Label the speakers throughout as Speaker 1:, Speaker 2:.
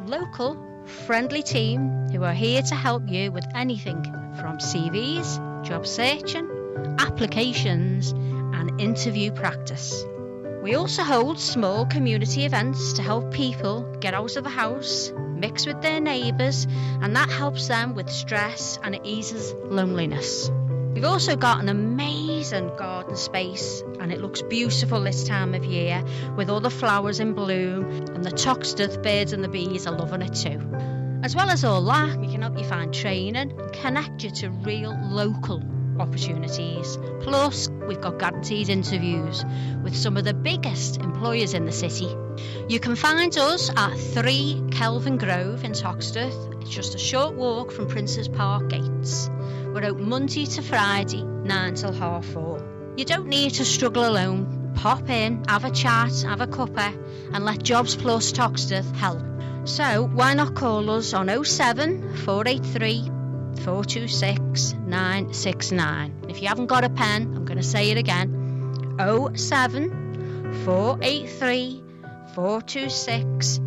Speaker 1: local, friendly team who are here to help you with anything from CVs, job searching, applications, and interview practice. We also hold small community events to help people get out of the house, mix with their neighbours, and that helps them with stress and it eases loneliness. We've also got an amazing garden space and it looks beautiful this time of year with all the flowers in bloom, and the Toxteth birds and the bees are loving it too. As well as all that, we can help you find training and connect you to real local opportunities. Plus, we've got guaranteed interviews with some of the biggest employers in the city. You can find us at 3 Kelvin Grove in Toxteth. It's just a short walk from Princes Park gates. We're open Monday to Friday, 9 till 4:30. You don't need to struggle alone. Pop in, have a chat, have a cuppa, and let Jobs Plus Toxteth help. So why not call us on 07 483 426 969. If you haven't got a pen, I'm going to say it again. 07 483 426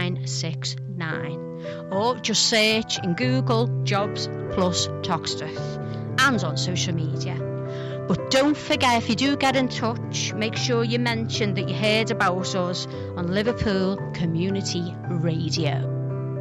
Speaker 1: 969. Or just search in Google Jobs Plus Toxteth and on social media. But don't forget, if you do get in touch, make sure you mention that you heard about us on Liverpool Community Radio.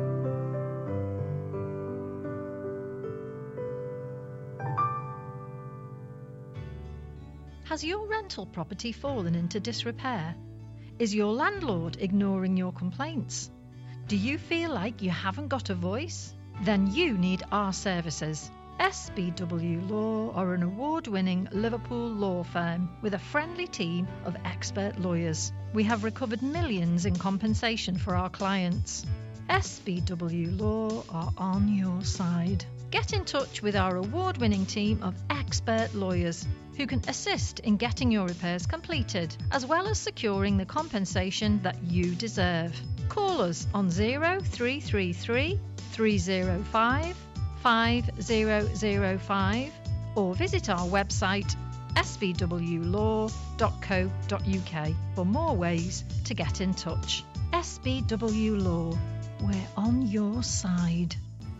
Speaker 2: Has your rental property fallen into disrepair? Is your landlord ignoring your complaints? Do you feel like you haven't got a voice? Then you need our services. SBW Law are an award-winning Liverpool law firm with a friendly team of expert lawyers. We have recovered millions in compensation for our clients. SBW Law are on your side. Get in touch with our award-winning team of expert lawyers who can assist in getting your repairs completed, as well as securing the compensation that you deserve. Call us on 0333 305 5005 or visit our website sbwlaw.co.uk for more ways to get in touch. SBW Law, we're on your side.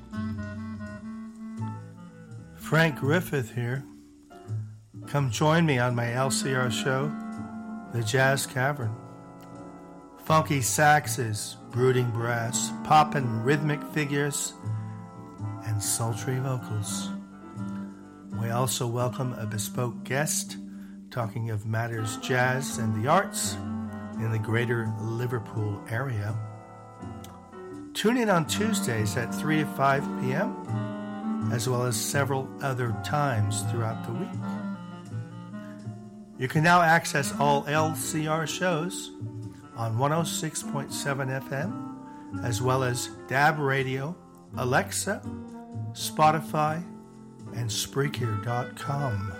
Speaker 3: Frank Griffith here. Come join me on my LCR show, The Jazz Cavern. Funky saxes, brooding brass, poppin' rhythmic figures, and sultry vocals. We also welcome a bespoke guest talking of matters jazz and the arts in the greater Liverpool area. Tune in on Tuesdays at 3 to 5 p.m., as well as several other times throughout the week. You can now access all LCR shows on 106.7 FM, as well as DAB Radio, Alexa, Spotify, and Spreaker.com.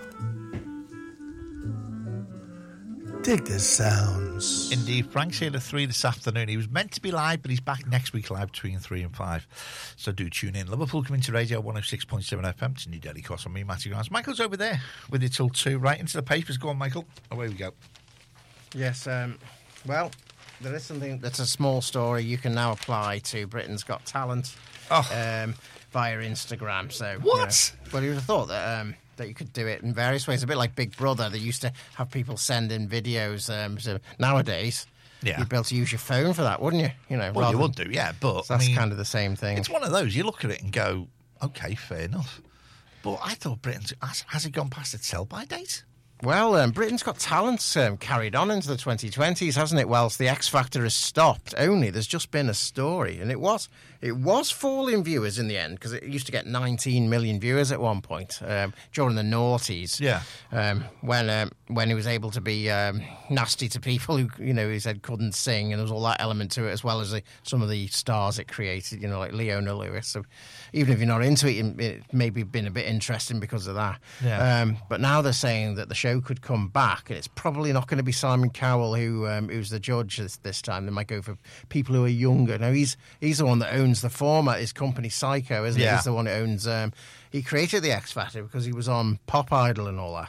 Speaker 3: Dig the sounds.
Speaker 4: Indeed, Frank's here at 3 this afternoon. He was meant to be live, but he's back next week live between 3 and 5. So do tune in. Liverpool Community Radio, 106.7 FM. It's New Delhi Cross on me, Matthew Grimes. Michael's over there with it till 2, right into the papers. Go on, Michael. Away we go.
Speaker 5: Yes, well, there is something that's a small story you can now apply to Britain's Got Talent via Instagram. So
Speaker 4: what?
Speaker 5: Well, you would have thought that that you could do it in various ways. A bit like Big Brother. They used to have people send in videos. So nowadays, you'd be able to use your phone for that, wouldn't you? You know,
Speaker 4: well, you would do, yeah. But
Speaker 5: so that's kind of the same thing.
Speaker 4: It's one of those. You look at it and go, okay, fair enough. But I thought Britain's has it gone past its sell-by date?
Speaker 5: Well, Britain's Got Talent carried on into the 2020s, hasn't it? Whilst the X Factor has stopped, only there's just been a story, and it was falling viewers in the end, because it used to get 19 million viewers at one point during the noughties.
Speaker 4: Yeah.
Speaker 5: When he was able to be nasty to people who, you know, he said couldn't sing, and there was all that element to it, as well as some of the stars it created, you know, like Leona Lewis. So even if you're not into it, it maybe been a bit interesting because of that.
Speaker 4: Yeah.
Speaker 5: But now they're saying that the show could come back, and it's probably not going to be Simon Cowell who's the judge this time. They might go for people who are younger. Now he's the one that owns the format. His company Psycho, isn't he? He's the one who owns. He created the X Factor because he was on Pop Idol and all that.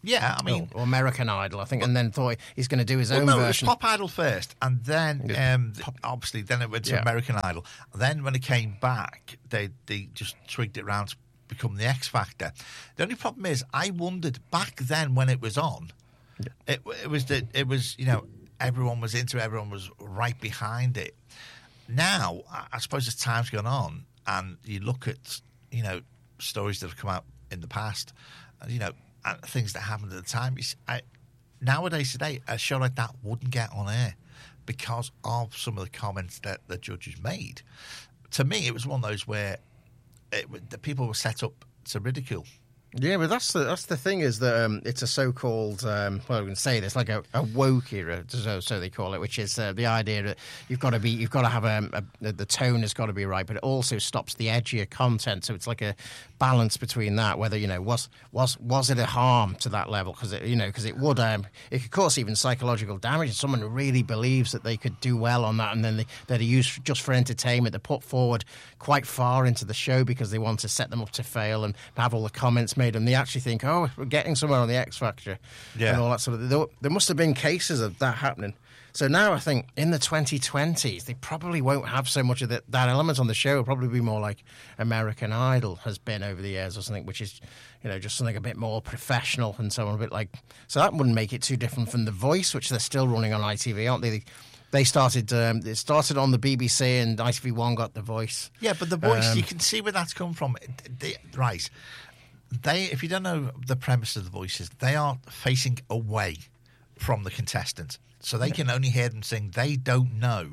Speaker 4: Yeah, I mean...
Speaker 5: Or American Idol, I think, and then thought he's going to do his own
Speaker 4: no,
Speaker 5: version.
Speaker 4: it was Pop Idol first, and then, obviously, then it went to American Idol. Then when it came back, they just tweaked it around to become the X Factor. The only problem is, I wondered, back then when it was on, it was, you know, everyone was into it, everyone was right behind it. Now, I suppose as time's gone on, and you look at, you know, stories that have come out in the past, you know, and things that happened at the time. Nowadays, today, a show like that wouldn't get on air because of some of the comments that the judges made. To me, it was one of those where the people were set up to ridicule.
Speaker 5: Yeah, but that's the thing is that it's a so-called well, I can say this like a woke era, so they call it, which is the idea that you've got to have the tone has got to be right, but it also stops the edgier content. So it's like a balance between that. Whether, you know, was it a harm to that level? Because it would it could cause even psychological damage if someone really believes that they could do well on that, and then they're used just for entertainment. They're put forward quite far into the show because they want to set them up to fail and have all the comments made, and they actually think, oh, we're getting somewhere on the X Factor, and all that sort of. There must have been cases of that happening. So now I think in the 2020s, they probably won't have so much of that element on the show. It'll probably be more like American Idol has been over the years or something, which is, you know, just something a bit more professional and so on. A bit like, so that wouldn't make it too different from The Voice, which they're still running on ITV, aren't they? They started. It started on the BBC, and ITV1 got The Voice.
Speaker 4: Yeah, but The Voice, you can see where that's come from. Right. If you don't know the premise of The Voice, is they are facing away from the contestant. So they can only hear them sing. They don't know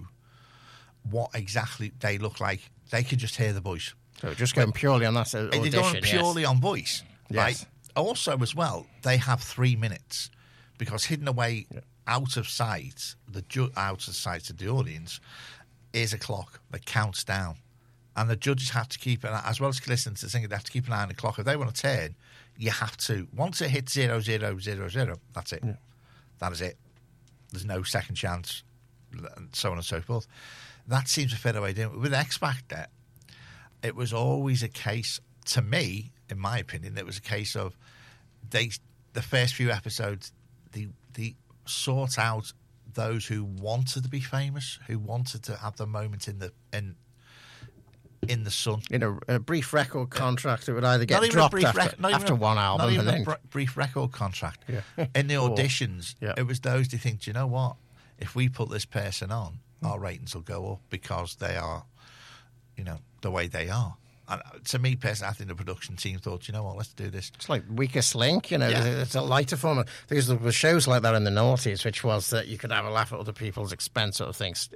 Speaker 4: what exactly they look like. They can just hear the voice.
Speaker 5: So just going purely on that audition.
Speaker 4: They're going purely on voice.
Speaker 5: Yes.
Speaker 4: Right? Also, as well, they have 3 minutes because hidden away out of sight, out of sight of the audience, is a clock that counts down. And the judges have to keep an eye, as well as listening to the singer, they have to keep an eye on the clock. If they want to turn, you have to. Once it hits 0, 0, 0, 0, that's it. Yeah. That is it. There's no second chance, and so on and so forth. That seems to fit away. With X Factor, it was always a case, to me, in my opinion, it was a case of the first few episodes, they sought out those who wanted to be famous, who wanted to have the moment in the sun.
Speaker 5: In a brief record contract, it would either get dropped after one album.
Speaker 4: Not even a brief record contract. Yeah. In the auditions, it was those who think, do you know what? If we put this person on, our ratings will go up because they are, you know, the way they are. And to me, personally, I think the production team thought, you know what, let's do this.
Speaker 5: It's like Weakest Link, you know, it's a lighter form. Because there were shows like that in the noughties, which was that you could have a laugh at other people's expense sort of things.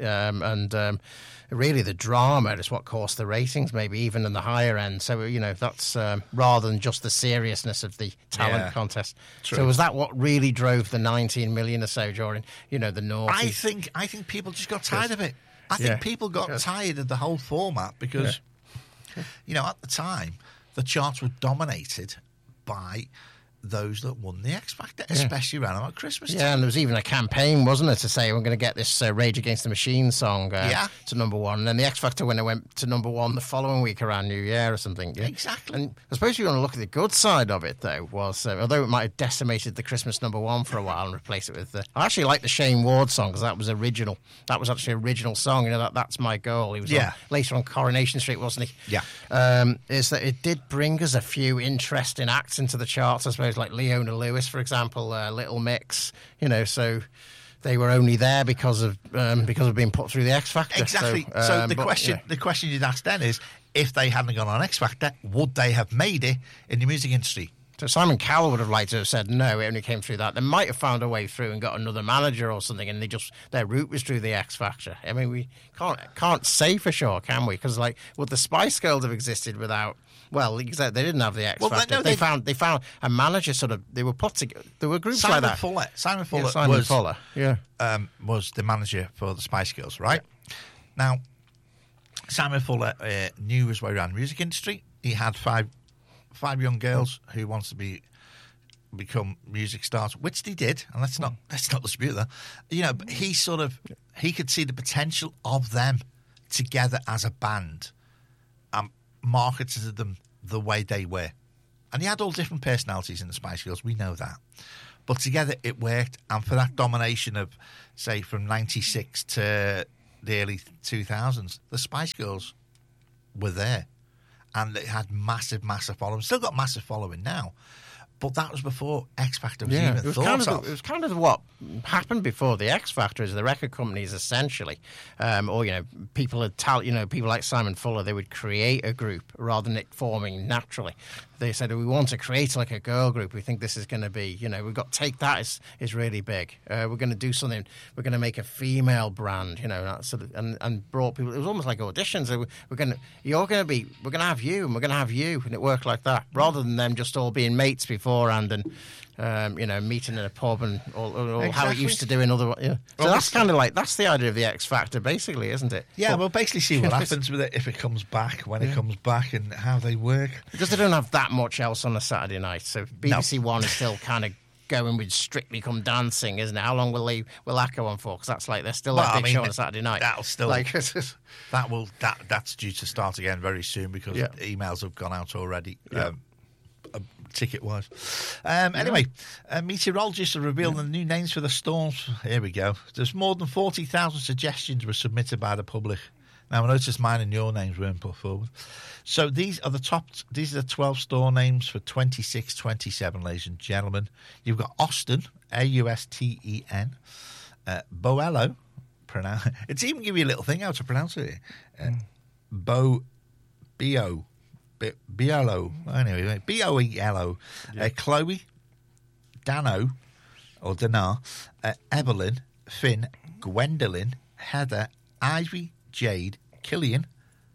Speaker 5: Really the drama is what caused the ratings, maybe even in the higher end. So, you know, that's rather than just the seriousness of the talent contest. True. So was that what really drove the 19 million or so during, you know, the noughties?
Speaker 4: I think people just got tired of it. I think people got tired of the whole format because... You know, at the time, the charts were dominated by those that won the X Factor, especially around about Christmas time.
Speaker 5: Yeah, and there was even a campaign, wasn't it, to say we're going to get this Rage Against the Machine song to number one. And then the X Factor winner went to number one the following week around New Year or something. Yeah?
Speaker 4: Exactly.
Speaker 5: And I suppose you want to look at the good side of it, though, was although it might have decimated the Christmas number one for a while and replaced it with I actually like the Shane Ward song because that was original. That was actually an original song. You know, that's my goal. He was later on Coronation Street, wasn't he?
Speaker 4: Yeah.
Speaker 5: Is that it did bring us a few interesting acts into the charts, I suppose, like Leona Lewis, for example, Little Mix, you know, so they were only there because of being put through the X Factor.
Speaker 4: Exactly. So the question you'd ask then is, if they hadn't gone on X Factor, would they have made it in the music industry?
Speaker 5: So Simon Cowell would have liked to have said no, it only came through that. They might have found a way through and got another manager or something, and their route was through the X Factor. I mean, we can't say for sure, can we? Because like, would the Spice Girls have existed without? Well, they didn't have the X Factor. They found a manager. Sort of, they were put together. There were groups like that.
Speaker 4: Simon Fuller was the manager for the Spice Girls, right? Yeah. Now, Simon Fuller knew his way around the music industry. He had five young girls who wanted to become music stars, which they did, and let's not dispute that. You know, but he could see the potential of them together as a band, and marketed them the way they were, And they had all different personalities in the Spice Girls, we know that. But together it worked, and for that domination of, say, from 96 to the early 2000s, the Spice Girls were there. And it had massive, massive following. Still got massive following now. But that was before X Factor was even thought of.
Speaker 5: It was kind of what happened before the X Factor is the record companies essentially, or people had people like Simon Fuller, they would create a group rather than it forming naturally. They said, we want to create like a girl group. We think this is going to be, we've got Take That is really big. We're going to do something. We're going to make a female brand, that sort of, and brought people. It was almost like auditions. We're going to have you, and we're going to have you, and it worked like that rather than them just all being mates beforehand and meeting in a pub and all exactly. How it used to do in other. Yeah. So that's kind of like that's the idea of the X Factor, basically, isn't it?
Speaker 4: Yeah, we'll basically see what happens with it if it comes back, when it comes back, and how they work.
Speaker 5: Because they don't have that much else on a Saturday night, so BBC One is still kind of going with Strictly Come Dancing, isn't it? How long will that go on for? Because that's like they're still a big show on a Saturday night.
Speaker 4: That'll still that's due to start again very soon because emails have gone out already.
Speaker 5: Yeah.
Speaker 4: Ticket-wise. Anyway, meteorologists have revealed the new names for the storms. Here we go. There's more than 40,000 suggestions were submitted by the public. Now, I noticed mine and your names weren't put forward. So these are the 12 storm names for 26-27, ladies and gentlemen. You've got Austin, Austen, Boello, it's even give you a little thing how to pronounce it. Biello. Anyway, Boelo. Chloe, Dano, or Dana, Evelyn, Finn, Gwendolyn, Heather, Ivy, Jade, Killian,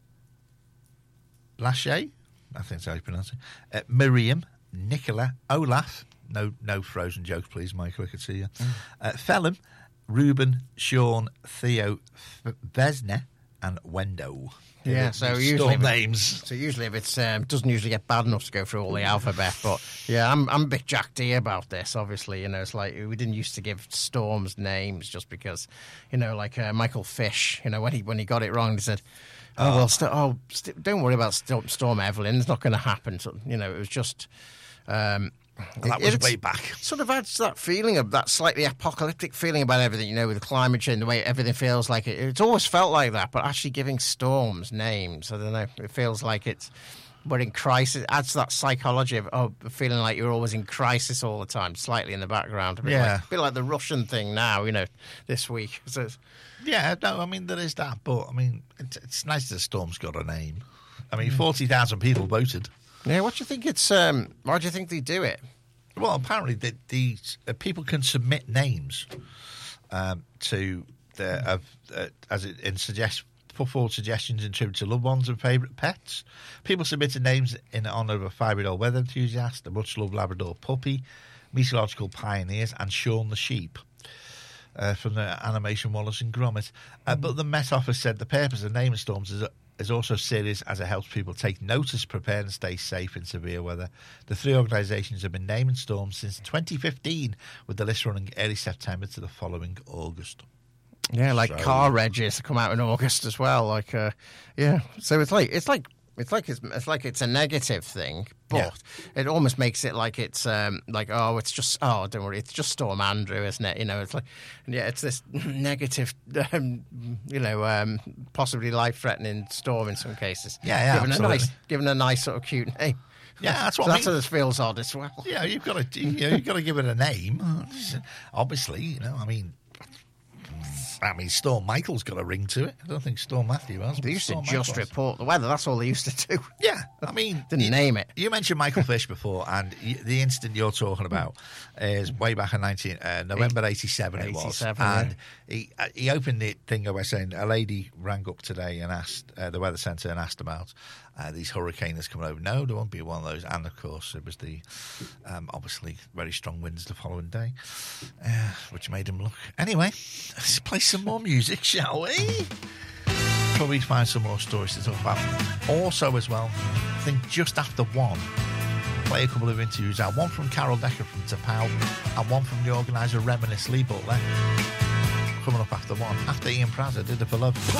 Speaker 4: Lachey, I think that's how you pronounce it, Miriam, Nicola, Olaf, no frozen jokes, please, Michael, I could see you, Phelim, Ruben, Sean, Theo, Vesna, and Wendo.
Speaker 5: Yeah, so usually
Speaker 4: names.
Speaker 5: So usually if it's doesn't usually get bad enough to go through all the alphabet, but yeah, I'm a bit Jack D about this. Obviously, it's like we didn't used to give storms names just because, like Michael Fish, when he got it wrong, he said, don't worry about Storm Evelyn, it's not going to happen. So, it was just.
Speaker 4: That was way back.
Speaker 5: Sort of adds that feeling of that slightly apocalyptic feeling about everything, with climate change, the way everything feels like it. It's always felt like that, but actually giving storms names, I don't know, it feels like we're in crisis. It adds that psychology of feeling like you're always in crisis all the time, slightly in the background. A bit like the Russian thing now, this week. So
Speaker 4: there is that, but it's nice that the storm's got a name. 40,000 people voted.
Speaker 5: Yeah, what do you think why do you think they do it?
Speaker 4: Well, apparently these people can submit names to put forward suggestions in tribute to loved ones and favourite pets. People submitted names in honour of a 5-year-old weather enthusiast, a much-loved Labrador puppy, meteorological pioneers, and Shaun the sheep. From the animation Wallace and Gromit. But the Met Office said the purpose of naming storms is also serious as it helps people take notice, prepare and stay safe in severe weather. The three organisations have been naming storms since 2015, with the list running early September to the following August.
Speaker 5: Yeah, car regs come out in August as well. So it's a negative thing, but it almost makes it like it's don't worry, it's just Storm Andrew, isn't it? It's like, it's this negative, possibly life-threatening storm in some cases. Given a nice sort of cute name.
Speaker 4: Yeah, that's what
Speaker 5: that's what it feels odd as well.
Speaker 4: Yeah, you've got to give it a name. Obviously, Storm Michael's got a ring to it. I don't think Storm Matthew has.
Speaker 5: They used to just report the weather. That's all they used to do.
Speaker 4: Yeah,
Speaker 5: didn't name it.
Speaker 4: You mentioned Michael Fish before, and the incident you're talking about is way back in November 87 it was. And he opened the thing by saying a lady rang up today and asked the weather centre and asked about these hurricanes coming over. No, there won't be one of those. And of course, it was the obviously very strong winds the following day, which made him look. Anyway, let's play some more music, shall we? Probably find some more stories to talk about. Also, as well, I think just after 1, play a couple of interviews out. One from Carol Decker from Tapau, and one from the organiser Reminisce Lee Butler. Coming up after 1, after Ian Prazzer did it for love.